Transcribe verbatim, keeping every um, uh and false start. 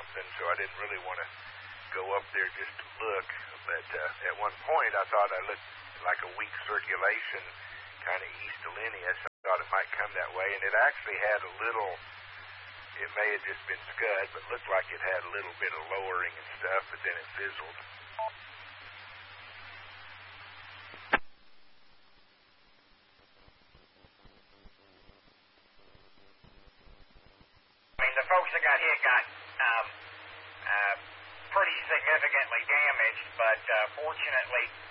something, so I didn't really want to go up there just to look. But uh, at one point, I thought I looked like a weak circulation, kind of east of Linneus. I thought it might come that way, and it actually had a little, it may have just been scud, but looked like it had a little bit of lowering and stuff, but then it fizzled. I mean, the folks that got hit got um, uh, pretty significantly damaged, but uh, fortunately